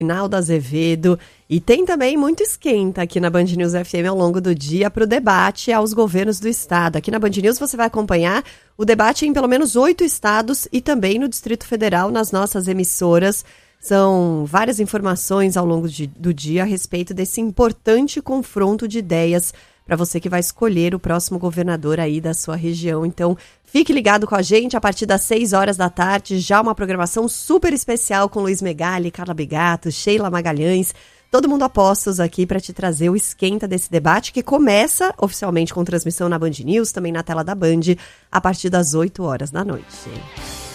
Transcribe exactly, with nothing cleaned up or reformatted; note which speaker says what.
Speaker 1: Reinaldo Azevedo. E tem também muito esquenta aqui na Band News F M ao longo do dia para o debate aos governos do estado. Aqui na Band News você vai acompanhar o debate em pelo menos oito estados e também no Distrito Federal nas nossas emissoras. São várias informações ao longo de, do dia a respeito desse importante confronto de ideias para você que vai escolher o próximo governador aí da sua região. Então, fique ligado com a gente a partir das seis horas da tarde, já uma programação super especial com Luiz Megali, Carla Bigato, Sheila Magalhães, todo mundo a postos aqui para te trazer o esquenta desse debate que começa oficialmente com transmissão na Band News, também na tela da Band, a partir das oito horas da noite.